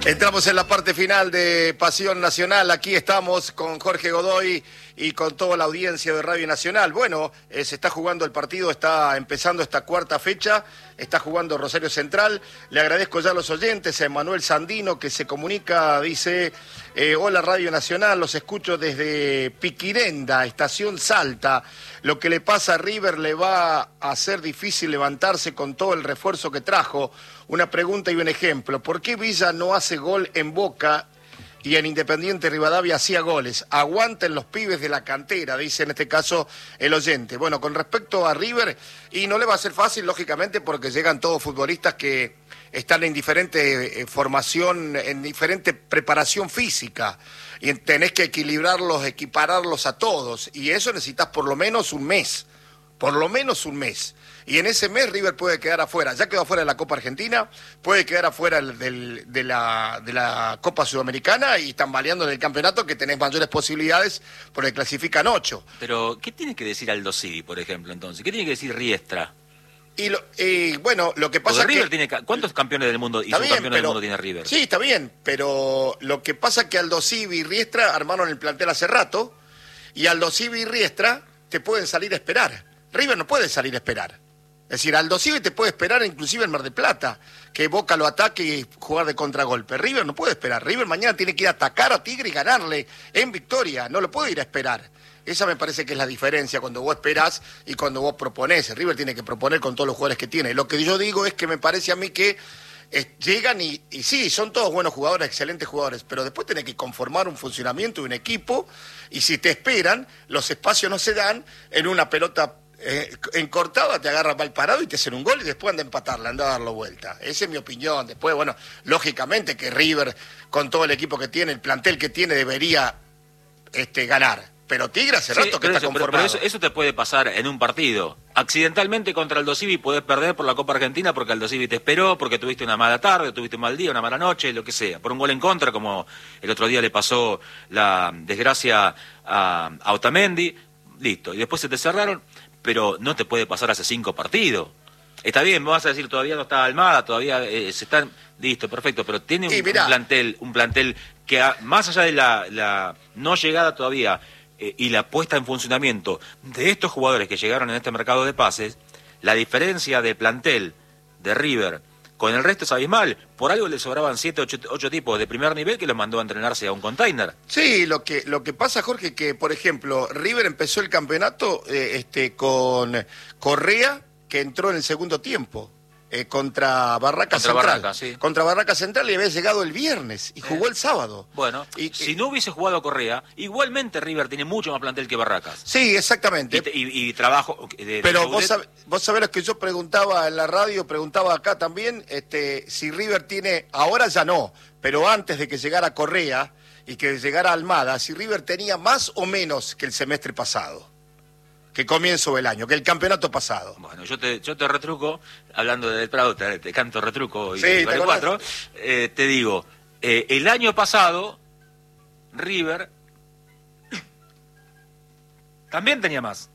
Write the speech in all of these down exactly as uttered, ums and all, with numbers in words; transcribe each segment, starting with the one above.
Entramos en la parte final de Pasión Nacional. Aquí estamos con Jorge Godoy y con toda la audiencia de Radio Nacional. Bueno, eh, se está jugando el partido, está empezando esta cuarta fecha, está jugando Rosario Central. Le agradezco ya a los oyentes, a Emanuel Sandino, que se comunica, dice, eh, hola Radio Nacional, los escucho desde Piquirenda, estación Salta. Lo que le pasa a River le va a hacer difícil levantarse con todo el refuerzo que trajo. Una pregunta y un ejemplo. ¿Por qué Villa no hace gol en Boca y en Independiente Rivadavia hacía goles? Aguanten los pibes de la cantera, dice en este caso el oyente. Bueno, con respecto a River, y no le va a ser fácil, lógicamente, porque llegan todos futbolistas que están en diferente eh, formación, en diferente preparación física, y tenés que equilibrarlos, equipararlos a todos, y eso necesitas por lo menos un mes, por lo menos un mes. Y en ese mes River puede quedar afuera. Ya quedó afuera de la Copa Argentina, puede quedar afuera del, de, la, de la Copa Sudamericana y tambaleando en el campeonato, que tenés mayores posibilidades porque clasifican ocho. Pero, ¿qué tiene que decir Aldo Civi, por ejemplo, entonces? ¿Qué tiene que decir Riestra? Y, lo, y bueno, lo que pasa es que... Tiene, ¿cuántos campeones del mundo y subcampeones del mundo tiene River? Sí, está bien, pero lo que pasa es que Aldo Civi y Riestra armaron el plantel hace rato, y Aldo Civi y Riestra te pueden salir a esperar. River no puede salir a esperar. Es decir, Aldo Civi te puede esperar inclusive en Mar del Plata, que Boca lo ataque y jugar de contragolpe. River no puede esperar. River mañana tiene que ir a atacar a Tigre y ganarle en victoria. No lo puede ir a esperar. Esa me parece que es la diferencia cuando vos esperás y cuando vos proponés. River tiene que proponer con todos los jugadores que tiene. Lo que yo digo es que me parece a mí que eh, llegan y, y sí, son todos buenos jugadores, excelentes jugadores, pero después tenés que conformar un funcionamiento de un equipo, y si te esperan, los espacios no se dan en una pelota Eh, en cortada, te agarra mal parado y te hacen un gol y después anda a empatarla, anda a darlo vuelta. Esa es mi opinión. Después, bueno, lógicamente que River, con todo el equipo que tiene, el plantel que tiene, debería este, ganar. Pero Tigre hace rato sí, que está eso, conformado. Pero, pero eso, eso te puede pasar en un partido. Accidentalmente contra Aldo Civi podés perder por la Copa Argentina porque Aldo Civi te esperó, porque tuviste una mala tarde, tuviste un mal día, una mala noche, lo que sea. Por un gol en contra, como el otro día le pasó la desgracia a, a Otamendi. Listo. Y después se te cerraron. Pero no te puede pasar hace cinco partidos. Está bien, me vas a decir, todavía no está Almada, todavía eh, se están... Listo, perfecto, pero tiene un, un plantel un plantel que a, más allá de la, la no llegada todavía eh, y la puesta en funcionamiento de estos jugadores que llegaron en este mercado de pases, la diferencia de plantel de River con el resto es abismal. Por algo le sobraban siete, ocho, ocho tipos de primer nivel que los mandó a entrenarse a un container. Sí, lo que lo que pasa, Jorge, que por ejemplo River empezó el campeonato eh, este con Correa, que entró en el segundo tiempo eh, contra Barraca contra Central. Barraca, sí. Contra Barraca Central, y había llegado el viernes y jugó eh. el sábado. Bueno, y, si y, no hubiese jugado Correa, igualmente River tiene mucho más plantel que Barracas. Sí, exactamente. Y, y, y trabajo... De, Pero de vos, sab, vos sabés lo que yo preguntaba en la radio, preguntaba acá también, este, si River tiene, ahora ya no, pero antes de que llegara Correa y que llegara Almada, si River tenía más o menos que el semestre pasado, que comienzo del año, que el campeonato pasado. Bueno, yo te yo te retruco, hablando del Prado, te, te canto retruco y sí, vale cuatro, eh, te digo, eh, el año pasado, River también tenía más.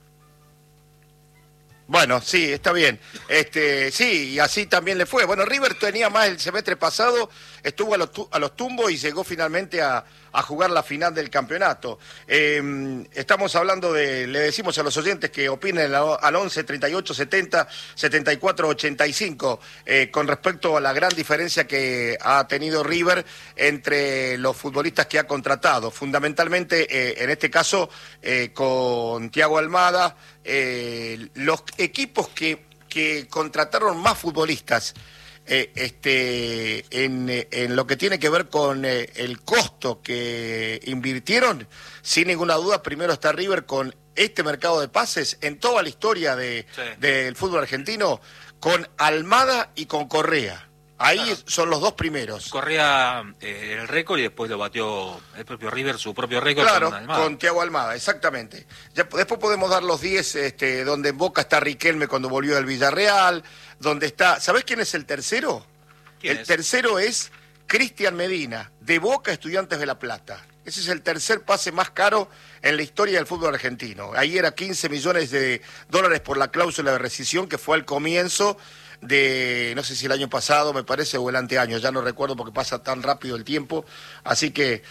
Bueno, sí, está bien. Este, sí, y así también le fue. Bueno, River tenía más el semestre pasado, estuvo a los, a los tumbos y llegó finalmente a, a jugar la final del campeonato. Eh, estamos hablando de, le decimos a los oyentes que opinen al once, treinta y ocho, setenta, setenta y cuatro, ochenta y cinco, eh, con respecto a la gran diferencia que ha tenido River entre los futbolistas que ha contratado. Fundamentalmente, eh, en este caso, eh, con Thiago Almada, eh, los equipos que, que contrataron más futbolistas eh, este, en, en lo que tiene que ver con eh, el costo que invirtieron, sin ninguna duda, primero está River con este mercado de pases en toda la historia de, sí. del fútbol argentino, con Almada y con Correa. Ahí claro. son los dos primeros. Correa eh, el récord y después lo batió el propio River, su propio récord. Claro, con, con Thiago Almada, exactamente. Ya, después podemos dar los diez, este, donde en Boca está Riquelme cuando volvió del Villarreal, donde está... ¿Sabés quién es el tercero? ¿Quién el es? tercero es Cristian Medina, de Boca, Estudiantes de La Plata. Ese es el tercer pase más caro en la historia del fútbol argentino. Ahí era quince millones de dólares por la cláusula de rescisión, que fue al comienzo de, no sé si el año pasado, me parece, o el anteaño, ya no recuerdo porque pasa tan rápido el tiempo. Así que,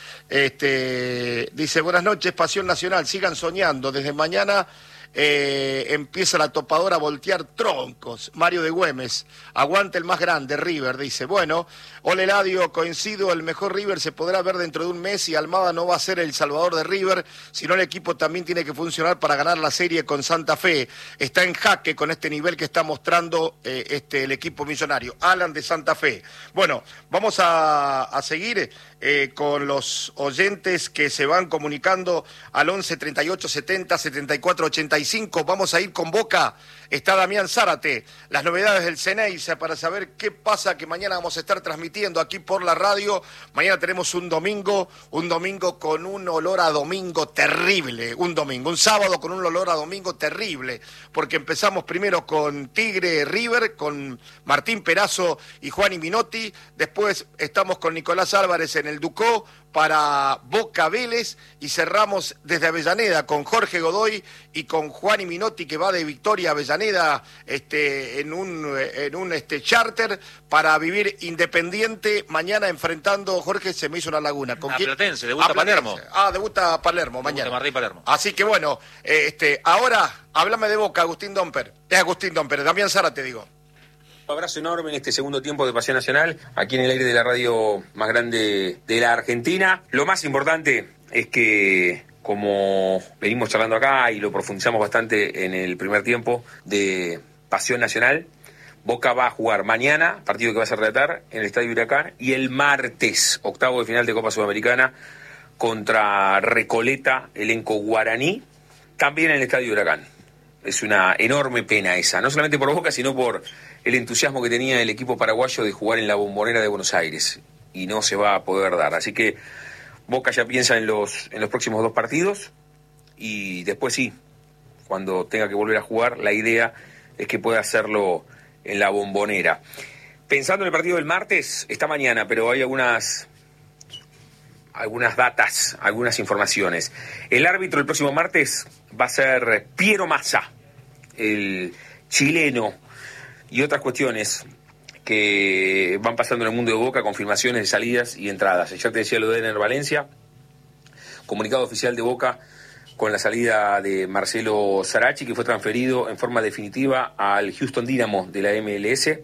este, dice, buenas noches, Pasión Nacional, sigan soñando, desde mañana eh, empieza la topadora a voltear troncos. Mario de Güemes, aguante el más grande, River, dice, bueno, hola Eladio, coincido, el mejor River se podrá ver dentro de un mes y Almada no va a ser el salvador de River, sino el equipo también tiene que funcionar para ganar la serie con Santa Fe. Está en jaque con este nivel que está mostrando eh, este el equipo millonario. Alan de Santa Fe. Bueno, vamos a, a seguir eh, con los oyentes que se van comunicando al once treinta y ocho setenta setenta y cuatro ochenta y cinco. Vamos a ir con Boca. Está Damián Zárate, las novedades del Ceneice para saber qué pasa, que mañana vamos a estar transmitiendo aquí por la radio. Mañana tenemos un domingo, un domingo con un olor a domingo terrible, un domingo, un sábado con un olor a domingo terrible, porque empezamos primero con Tigre River, con Martín Perazo y Juan Minotti, después estamos con Nicolás Álvarez en el Ducó para Boca Vélez y cerramos desde Avellaneda con Jorge Godoy y con Juan Minotti, que va de Victoria a Avellaneda este, en un, en un este, charter para vivir Independiente mañana enfrentando, Jorge, se me hizo una laguna. ¿Con a quién? Platense, debuta a Palermo. Ah, debuta Palermo mañana. Debuta Martín Palermo. Así que bueno, eh, este, ahora háblame de Boca, Agustín Domper. Es Agustín Domper, Damián Zárate, digo. Un abrazo enorme en este segundo tiempo de Pasión Nacional, aquí en el aire de la radio más grande de la Argentina. Lo más importante es que, como venimos charlando acá y lo profundizamos bastante en el primer tiempo de Pasión Nacional, Boca va a jugar mañana, partido que va a ser relatar, en el Estadio Huracán, y el martes, octavo de final de Copa Sudamericana, contra Recoleta, elenco guaraní, también en el Estadio Huracán. Es una enorme pena esa, no solamente por Boca, sino por el entusiasmo que tenía el equipo paraguayo de jugar en la Bombonera de Buenos Aires, y no se va a poder dar. Así que Boca ya piensa en los, en los próximos dos partidos, y después sí, cuando tenga que volver a jugar, la idea es que pueda hacerlo en la Bombonera. Pensando en el partido del martes, está mañana, pero hay algunas... algunas datas, algunas informaciones. El árbitro el próximo martes va a ser Piero Massa, el chileno, y otras cuestiones que van pasando en el mundo de Boca, confirmaciones de salidas y entradas. Ya te decía lo de Ener Valencia, comunicado oficial de Boca con la salida de Marcelo Sarachi, que fue transferido en forma definitiva al Houston Dynamo de la M L S,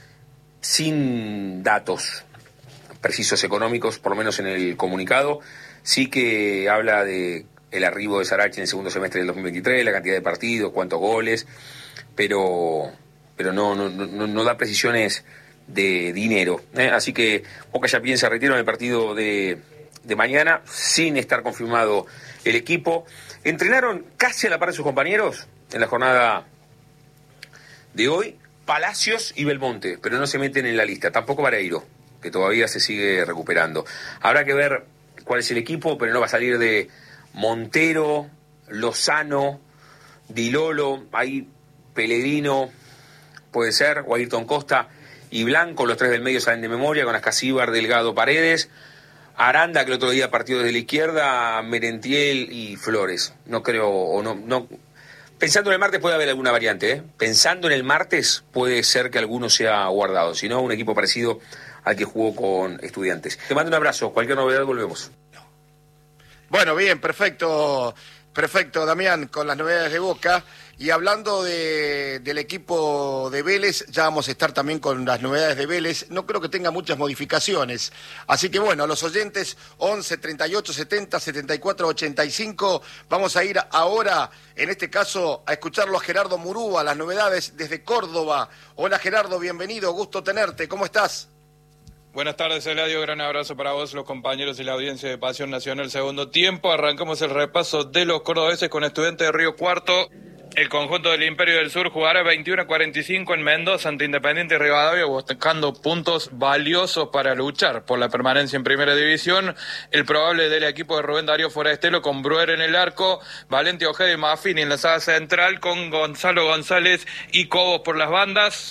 sin datos precisos económicos, por lo menos en el comunicado. Sí que habla de el arribo de Sarachi en el segundo semestre del dos mil veintitrés, la cantidad de partidos, cuántos goles, pero pero no no, no, no da precisiones de dinero, ¿eh? Así que Boca ya piensa retiro en el partido de, de mañana, sin estar confirmado el equipo. Entrenaron casi a la par de sus compañeros en la jornada de hoy Palacios y Belmonte, pero no se meten en la lista, tampoco Vareiro, que todavía se sigue recuperando. Habrá que ver cuál es el equipo, pero no va a salir de Montero, Lozano, Di Lolo, ahí Pellegrino, puede ser, o Ayrton Costa y Blanco, los tres del medio salen de memoria, con Ascasíbar, Delgado, Paredes, Aranda, que el otro día partió desde la izquierda, Merentiel y Flores. No creo, o no, no. Pensando en el martes puede haber alguna variante, ¿eh? Pensando en el martes puede ser que alguno sea guardado, si no, un equipo parecido al que jugó con Estudiantes. Te mando un abrazo, cualquier novedad volvemos. Bueno, bien, perfecto, perfecto, Damián, con las novedades de Boca. Y hablando de, del equipo de Vélez, ya vamos a estar también con las novedades de Vélez. No creo que tenga muchas modificaciones. Así que bueno, a los oyentes, once treinta y ocho setenta setenta y cuatro ochenta y cinco, vamos a ir ahora, en este caso, a escucharlo a Gerardo Murúa, las novedades desde Córdoba. Hola Gerardo, bienvenido, gusto tenerte, ¿cómo estás? Buenas tardes, Eladio. Gran abrazo para vos, los compañeros y la audiencia de Pasión Nacional. Segundo tiempo, arrancamos el repaso de los cordobeses con Estudiantes de Río Cuarto. El conjunto del Imperio del Sur jugará veintiuno a cuarenta y cinco en Mendoza ante Independiente y Rivadavia, buscando puntos valiosos para luchar por la permanencia en Primera División. El probable del equipo de Rubén Darío Forestelo, con Bruer en el arco, Valente Ojeda y Maffini en la saga central, con Gonzalo González y Cobos por las bandas.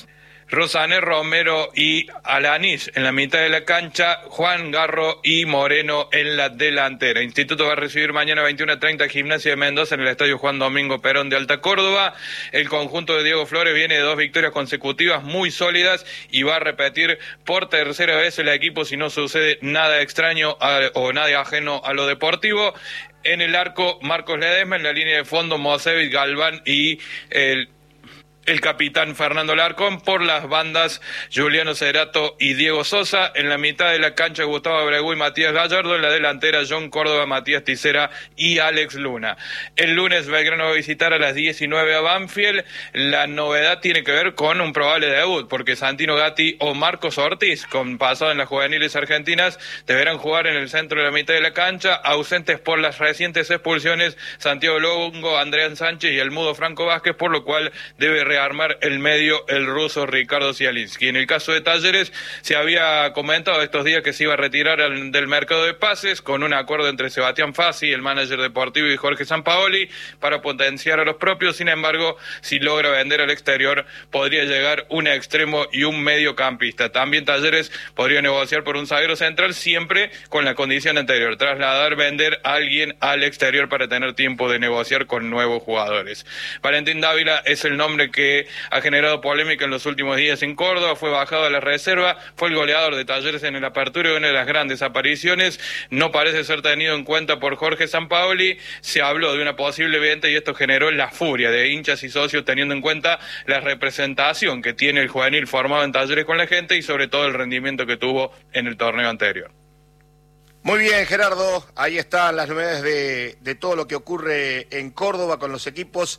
Rosané, Romero y Alanís en la mitad de la cancha, Juan Garro y Moreno en la delantera. Instituto va a recibir mañana veintiuna treinta Gimnasia de Mendoza en el Estadio Juan Domingo Perón de Alta Córdoba. El conjunto de Diego Flores viene de dos victorias consecutivas muy sólidas y va a repetir por tercera vez el equipo si no sucede nada extraño a, o nada ajeno a lo deportivo. En el arco, Marcos Ledesma, en la línea de fondo, Mosevic, Galván y el El capitán Fernando Larcón, por las bandas Juliano Cerato y Diego Sosa, en la mitad de la cancha Gustavo Abregu y Matías Gallardo, en la delantera John Córdoba, Matías Ticera y Alex Luna. El lunes Belgrano va a visitar a las diecinueve a Banfield. La novedad tiene que ver con un probable debut, porque Santino Gatti o Marcos Ortiz, con pasado en las juveniles argentinas, deberán jugar en el centro de la mitad de la cancha, ausentes por las recientes expulsiones Santiago Longo, Andrián Sánchez y el mudo Franco Vázquez, por lo cual debe armar el medio el ruso Ricardo Zielinski. En el caso de Talleres, se había comentado estos días que se iba a retirar al, del mercado de pases con un acuerdo entre Sebastián Fassi, el manager deportivo, y Jorge Sampaoli para potenciar a los propios. Sin embargo, si logra vender al exterior, podría llegar un extremo y un mediocampista. También Talleres podría negociar por un zaguero central, siempre con la condición anterior: trasladar, vender a alguien al exterior para tener tiempo de negociar con nuevos jugadores. Valentín Dávila es el nombre que ha generado polémica en los últimos días en Córdoba. Fue bajado a la reserva, fue el goleador de Talleres en el Apertura y una de las grandes apariciones. No parece ser tenido en cuenta por Jorge Sampaoli. Se habló de una posible venta y esto generó la furia de hinchas y socios, teniendo en cuenta la representación que tiene el juvenil formado en Talleres con la gente y sobre todo el rendimiento que tuvo en el torneo anterior. Muy bien, Gerardo, ahí están las novedades de, de todo lo que ocurre en Córdoba con los equipos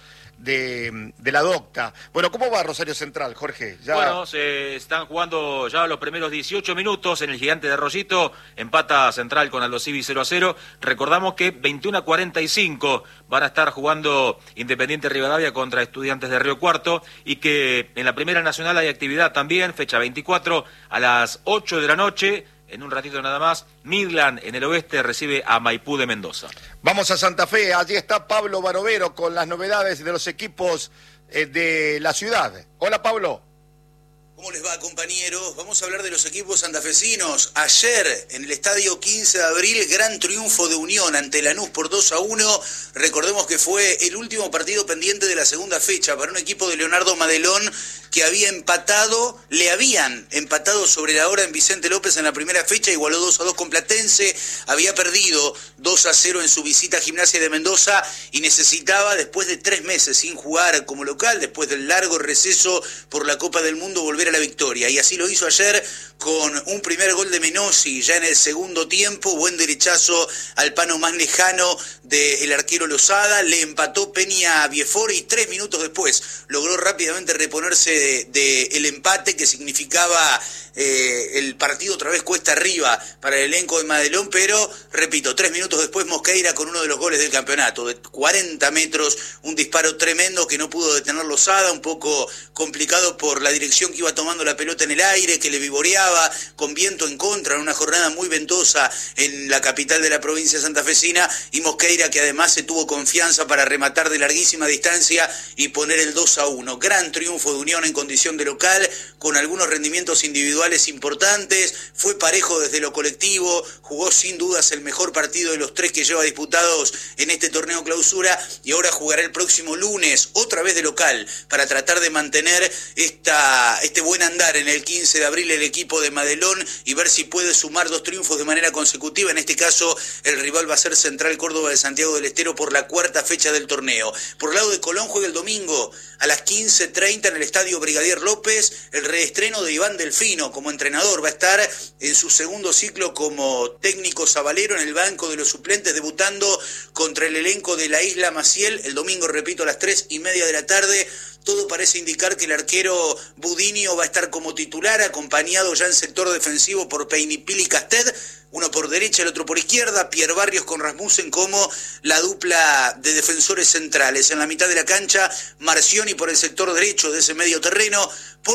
de, de la Docta. Bueno, ¿cómo va Rosario Central, Jorge? Ya... Bueno, se están jugando ya los primeros dieciocho minutos en el Gigante de Arroyito, empata Central con Aldo Civi cero a cero. Recordamos que veintiuno a cuarenta y cinco van a estar jugando Independiente Rivadavia contra Estudiantes de Río Cuarto, y que en la Primera Nacional hay actividad también, fecha veinticuatro a las ocho de la noche. En un ratito nada más, Midland en el oeste recibe a Maipú de Mendoza. Vamos a Santa Fe, allí está Pablo Barovero con las novedades de los equipos eh, de la ciudad. Hola, Pablo. ¿Cómo les va, compañeros? Vamos a hablar de los equipos santafesinos. Ayer, en el estadio quince de abril, gran triunfo de Unión ante Lanús por dos a uno. Recordemos que fue el último partido pendiente de la segunda fecha para un equipo de Leonardo Madelón que había empatado, le habían empatado sobre la hora en Vicente López en la primera fecha, igualó dos a dos con Platense, había perdido dos a cero en su visita a Gimnasia de Mendoza y necesitaba, después de tres meses sin jugar como local, después del largo receso por la Copa del Mundo, volver a la victoria. Y así lo hizo ayer con un primer gol de Menossi ya en el segundo tiempo, buen derechazo al pano más lejano del arquero Lozada, le empató Peña Biefore y tres minutos después logró rápidamente reponerse de, de el empate, que significaba eh, el partido otra vez cuesta arriba para el elenco de Madelón, pero repito, tres minutos después Mosqueira con uno de los goles del campeonato, de cuarenta metros, un disparo tremendo que no pudo detener Lozada, un poco complicado por la dirección que iba tomando la pelota en el aire, que le vivoreaba, con viento en contra, en una jornada muy ventosa en la capital de la provincia santafesina, y Mosqueira que además se tuvo confianza para rematar de larguísima distancia y poner el dos a uno. Gran triunfo de Unión en condición de local, con algunos rendimientos individuales importantes, fue parejo desde lo colectivo, jugó sin dudas el mejor partido de los tres que lleva disputados en este torneo clausura, y ahora jugará el próximo lunes otra vez de local para tratar de mantener esta, este buen andar en el quince de abril el equipo de Madelón y ver si puede sumar dos triunfos de manera consecutiva. En este caso el rival va a ser Central Córdoba de Santiago del Estero por la cuarta fecha del torneo. Por el lado de Colón juega el domingo a las quince treinta en el estadio Brigadier López el reestreno de Iván Delfino como entrenador. Va a estar en su segundo ciclo como técnico sabalero en el banco de los suplentes, debutando contra el elenco de la Isla Maciel el domingo, repito, a las tres y media de la tarde. Todo parece indicar que el arquero Budinio va a estar como titular, acompañado ya en sector defensivo por Peinipil y Casted, uno por derecha, el otro por izquierda, Pierre Barrios con Rasmussen como la dupla de defensores centrales. En la mitad de la cancha, Marcioni por el sector derecho de ese medio terreno, por la izquierda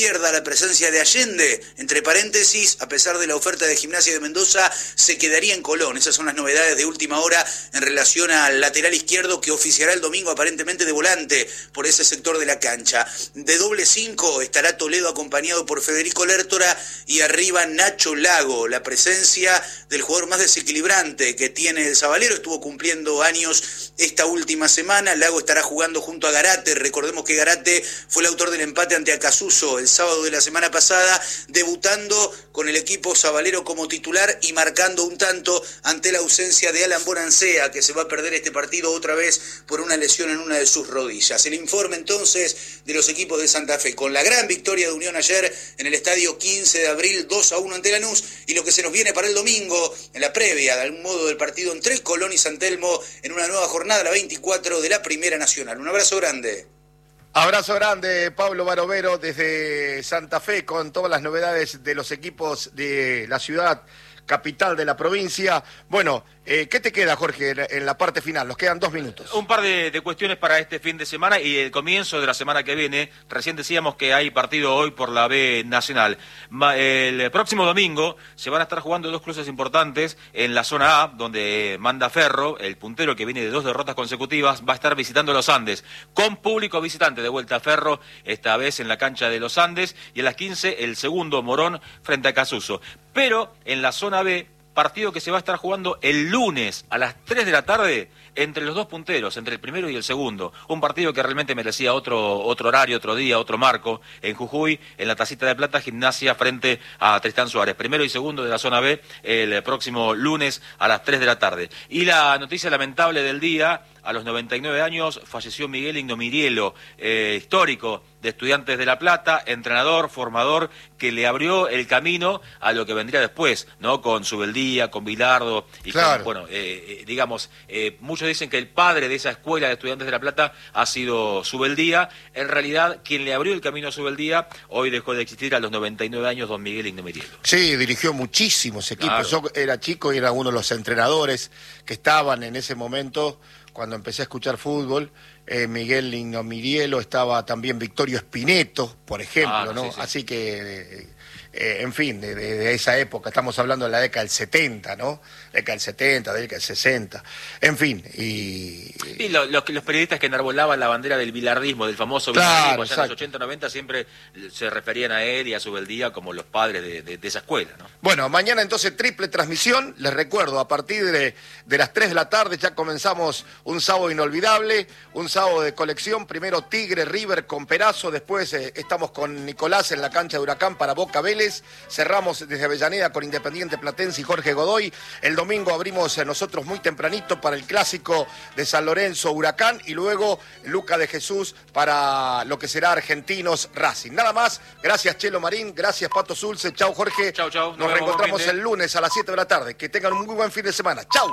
izquierda la presencia de Allende, entre paréntesis, a pesar de la oferta de Gimnasia de Mendoza, se quedaría en Colón. Esas son las novedades de última hora en relación al lateral izquierdo que oficiará el domingo aparentemente de volante por ese sector de la cancha. De doble cinco estará Toledo acompañado por Federico Lertora y arriba Nacho Lago, la presencia del jugador más desequilibrante que tiene el Sabalero. Estuvo cumpliendo años esta última semana. Lago estará jugando junto a Garate. Recordemos que Garate fue el autor del empate ante Acasuso el sábado de la semana pasada, debutando con el equipo sabalero como titular y marcando un tanto ante la ausencia de Alan Bonancea, que se va a perder este partido otra vez por una lesión en una de sus rodillas. El informe entonces de los equipos de Santa Fe, con la gran victoria de Unión ayer en el estadio quince de abril, dos a uno ante Lanús, y lo que se nos viene para el domingo, en la previa de algún modo del partido entre Colón y San Telmo, en una nueva jornada, la veinticuatro de la Primera Nacional. Un abrazo grande. Abrazo grande, Pablo Barovero, desde Santa Fe, con todas las novedades de los equipos de la ciudad capital de la provincia. Bueno, eh, ¿qué te queda, Jorge, en la parte final? Nos quedan dos minutos. Un par de, de cuestiones para este fin de semana y el comienzo de la semana que viene. Recién decíamos que hay partido hoy por la B Nacional. Ma, el próximo domingo se van a estar jugando dos cruces importantes en la zona A, donde manda Ferro, el puntero que viene de dos derrotas consecutivas, va a estar visitando los Andes, con público visitante de vuelta a Ferro, esta vez en la cancha de los Andes, y a las quince el segundo Morón frente a Casuso. Pero en la zona B, partido que se va a estar jugando el lunes a las tres de la tarde entre los dos punteros, entre el primero y el segundo. Un partido que realmente merecía otro otro horario, otro día, otro marco. En Jujuy, en la Tacita de Plata, Gimnasia frente a Tristán Suárez. Primero y segundo de la zona B el próximo lunes a las tres de la tarde. Y la noticia lamentable del día: a los noventa y nueve años falleció Miguel Ignomirielo, eh, histórico de Estudiantes de La Plata, entrenador, formador, que le abrió el camino a lo que vendría después, ¿no? Con Subeldía, con Bilardo, y claro. con, bueno, eh, eh, digamos, eh, muchos dicen que el padre de esa escuela de Estudiantes de La Plata ha sido Subeldía. En realidad, quien le abrió el camino a Subeldía hoy dejó de existir a los noventa y nueve años, don Miguel Ignomirielo. Sí, dirigió muchísimos equipos. Claro. Yo era chico y era uno de los entrenadores que estaban en ese momento. Cuando empecé a escuchar fútbol, eh, Miguel Ignomirielo, estaba también Victorio Espineto, por ejemplo, ah, ¿no? Sí, sí. Así que, eh, en fin, de, de, de esa época, estamos hablando de la década del setenta, ¿no? Década del setenta, década del sesenta, en fin, y... Y lo, lo, los periodistas que enarbolaban la bandera del bilardismo, del famoso Claro, bilardismo, allá en exacto. los ochenta noventa, siempre se referían a él y a Subeldía como los padres de, de, de esa escuela, ¿no? Bueno, mañana entonces triple transmisión, les recuerdo, a partir de, de las tres de la tarde ya comenzamos un sábado inolvidable, un sábado de colección, primero Tigre, River con Perazo, después eh, estamos con Nicolás en la cancha de Huracán para Boca Vélez, cerramos desde Avellaneda con Independiente Platense y Jorge Godoy, el domingo abrimos eh, nosotros muy tempranito para el clásico de San Lorenzo Huracán y luego Luca de Jesús para lo que será Argentinos Racing. Nada más, gracias Chelo Marín, gracias Pato Zulce, chau Jorge. Chau, chau. Nos, Nos vemos, reencontramos buen fin de- el lunes a las siete de la tarde. Que tengan un muy buen fin de semana. Chau.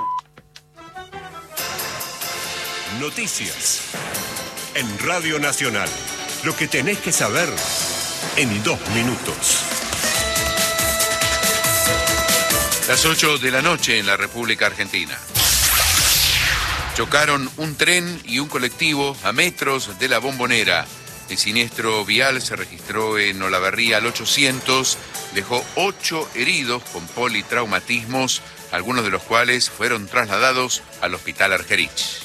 Noticias en Radio Nacional. Lo que tenés que saber en dos minutos. Las ocho de la noche en la República Argentina. Chocaron un tren y un colectivo a metros de la Bombonera. El siniestro vial se registró en Olavarría al ochocientos, dejó ocho heridos con politraumatismos, algunos de los cuales fueron trasladados al Hospital Argerich.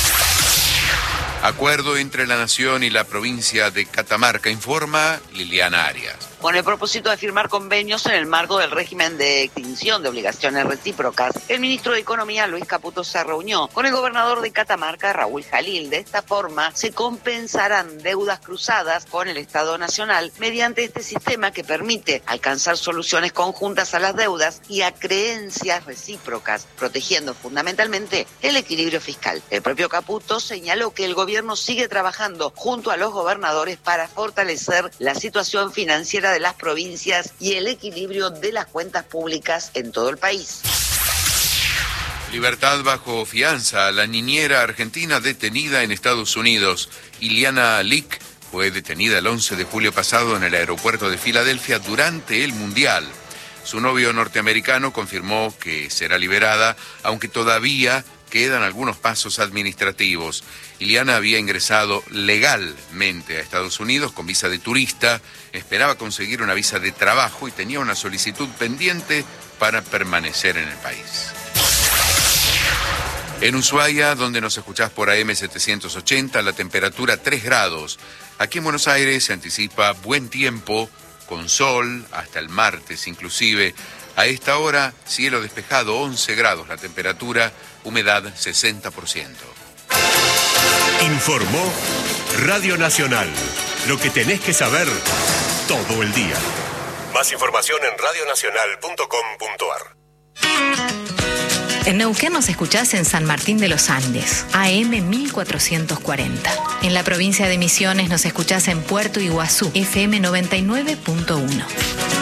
Acuerdo entre la Nación y la provincia de Catamarca, informa Liliana Arias. Con el propósito de firmar convenios en el marco del régimen de extinción de obligaciones recíprocas, el ministro de Economía, Luis Caputo, se reunió con el gobernador de Catamarca, Raúl Jalil. De esta forma, se compensarán deudas cruzadas con el Estado Nacional mediante este sistema que permite alcanzar soluciones conjuntas a las deudas y a creencias recíprocas, protegiendo fundamentalmente el equilibrio fiscal. El propio Caputo señaló que el gobierno sigue trabajando junto a los gobernadores para fortalecer la situación financiera de las provincias y el equilibrio de las cuentas públicas en todo el país. Libertad bajo fianza a la niñera argentina detenida en Estados Unidos. Iliana Lick fue detenida el once de julio pasado en el aeropuerto de Filadelfia durante el Mundial. Su novio norteamericano confirmó que será liberada, aunque todavía quedan algunos pasos administrativos. Iliana había ingresado legalmente a Estados Unidos con visa de turista, esperaba conseguir una visa de trabajo y tenía una solicitud pendiente para permanecer en el país. En Ushuaia, donde nos escuchás por A M setecientos ochenta, la temperatura tres grados. Aquí en Buenos Aires se anticipa buen tiempo, con sol, hasta el martes inclusive. A esta hora, cielo despejado, once grados la temperatura, humedad sesenta por ciento. Informó Radio Nacional. Lo que tenés que saber todo el día. Más información en radio nacional punto com punto a r. En Neuquén nos escuchás en San Martín de los Andes, A M mil cuatrocientos cuarenta. En la provincia de Misiones nos escuchás en Puerto Iguazú, F M noventa y nueve punto uno.